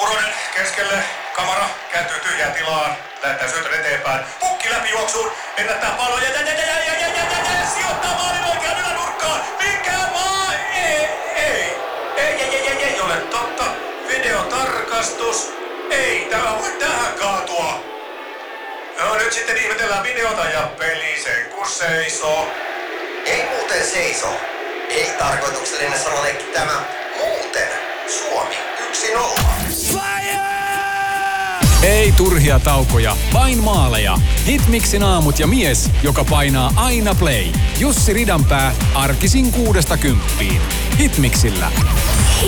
Kuronen keskelle, kamera kääntyy tyhjään tilaan, lähettää syötön eteenpäin, pukki läpi juoksuun, ennättää pallon ja sijoittaa maalin oikeaan ylänurkkaan, mikä maa, ei ole totta, videotarkastus, ei tämä voi tähän kaatua. No nyt sitten ihmetellään videota ja peli sen kun seisoo. Ei muuten seiso. Ei tarkoituksellinen sanaleikki tämä. Muuten. Suomi 1-0. Ei turhia taukoja, vain maaleja. Hitmixin aamut ja mies, joka painaa aina play. Jussi Ridanpää, arkisin 6–10. Hitmixillä.